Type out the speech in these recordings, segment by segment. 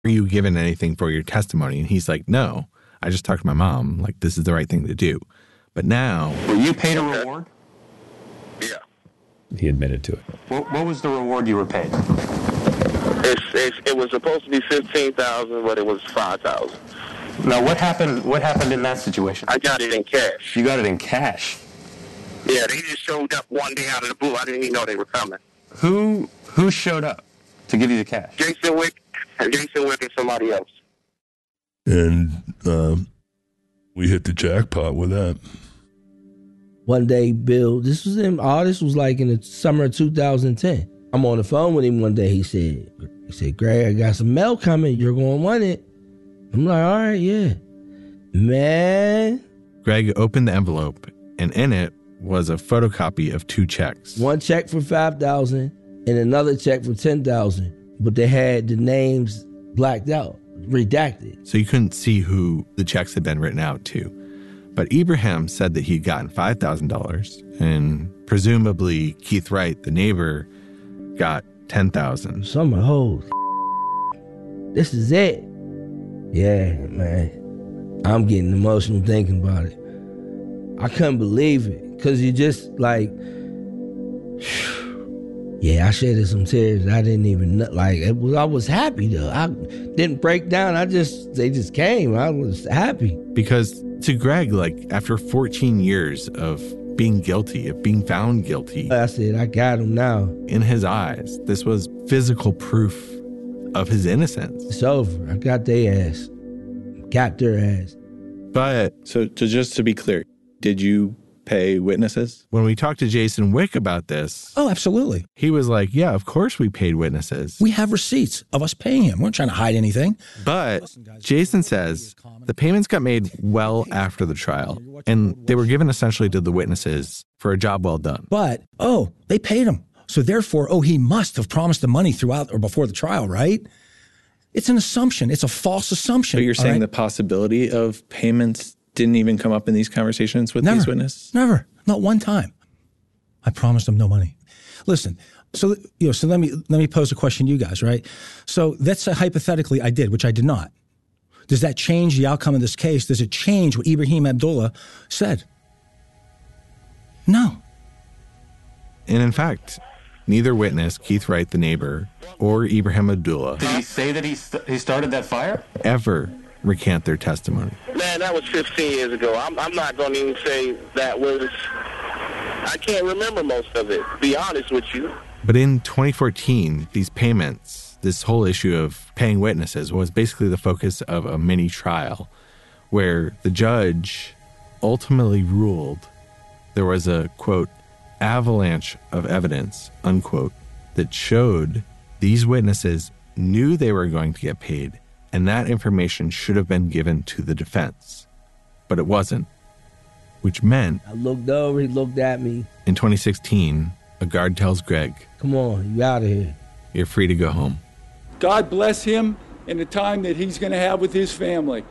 Are you given anything for your testimony? And he's like, no, I just talked to my mom. Like, this is the right thing to do. But now... Were you paid a reward? Yeah. He admitted to it. What was the reward you were paid? It was supposed to be $15,000, but it was $5,000. Now, what happened in that situation? I got it in cash. You got it in cash? Yeah, they just showed up one day out of the blue. I didn't even know they were coming. Who showed up to give you the cash? Jason Wick and somebody else. And we hit the jackpot with that. One day, Bill, this was like in the summer of 2010. I'm on the phone with him one day. He said, Greg, I got some mail coming. You're going to want it. I'm like, all right, yeah. Man. Greg opened the envelope, and in it was a photocopy of 2 checks. One check for $5,000 and another check for $10,000. But they had the names blacked out, redacted. So you couldn't see who the checks had been written out to. But Ibrahim said that he'd gotten $5,000, and presumably Keith Wright, the neighbor, got $10,000. So I'm like, oh, this is it. Yeah, man. I'm getting emotional thinking about it. I couldn't believe it, because you just like, yeah, I shedded some tears. I didn't even know, I was happy though. I didn't break down. They just came. I was happy. Because to Greg, after 14 years of being guilty, of being found guilty, I said, I got him now. In his eyes, this was physical proof of his innocence. It's over. I got their ass. Got their ass. But so just to be clear, did you pay witnesses? When we talked to Jason Wick about this... Oh, absolutely. He was like, yeah, of course we paid witnesses. We have receipts of us paying him. We weren't trying to hide anything. But Jason says the payments got made well after the trial, and they were given essentially to the witnesses for a job well done. But, they paid him. So therefore, he must have promised the money throughout or before the trial, right? It's an assumption. It's a false assumption. But you're saying the possibility of payments didn't even come up in these conversations with these witnesses? Never. Not one time. I promised them no money. Listen, so let me pose a question to you guys, right? So that's hypothetically I did, which I did not. Does that change the outcome of this case? Does it change what Ibrahim Abdullah said? No. And in fact, neither witness, Keith Wright, the neighbor, or Ibrahim Abdullah... Did he say that he started that fire? ...ever recant their testimony. Man, that was 15 years ago. I'm not going to even say that was... I can't remember most of it, to be honest with you. But in 2014, these payments, this whole issue of paying witnesses was basically the focus of a mini trial where the judge ultimately ruled there was a, quote, avalanche of evidence, unquote, that showed these witnesses knew they were going to get paid, and that information should have been given to the defense. But it wasn't, which meant... I looked over, he looked at me. In 2016, a guard tells Greg, come on, you out of here. You're free to go home. God bless him and the time that he's going to have with his family.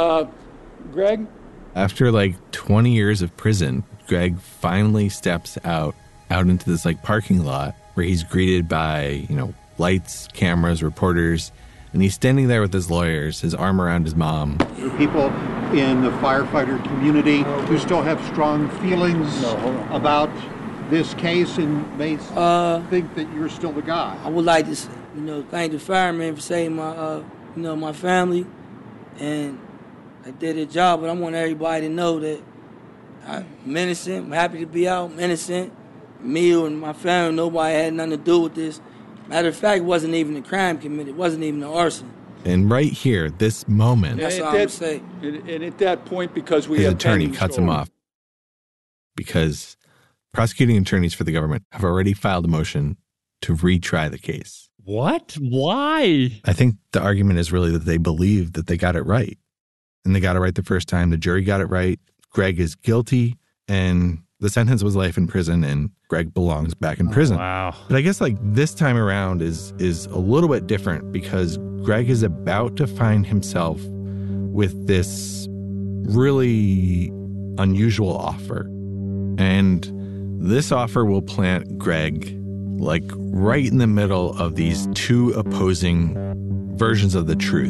Greg? After 20 years of prison, Greg finally steps out into this parking lot where he's greeted by, lights, cameras, reporters, and he's standing there with his lawyers, his arm around his mom. There are people in the firefighter community who still have strong feelings about this case and may think that you're still the guy. I would like to, thank the firemen for saving my, my family, and I did a job, but I want everybody to know that I'm innocent. I'm happy to be out. I'm innocent. Me and my family, nobody had nothing to do with this. Matter of fact, it wasn't even a crime committed. It wasn't even an arson. And right here, this moment, that's all I'm saying. And at that point, because his attorney cuts him off because prosecuting attorneys for the government have already filed a motion to retry the case. What? Why? I think the argument is really that they believe that they got it right. And they got it right the first time. The jury got it right. Greg is guilty, and the sentence was life in prison, and Greg belongs back in prison. Wow. But I guess this time around is a little bit different because Greg is about to find himself with this really unusual offer. And this offer will plant Greg right in the middle of these two opposing versions of the truth.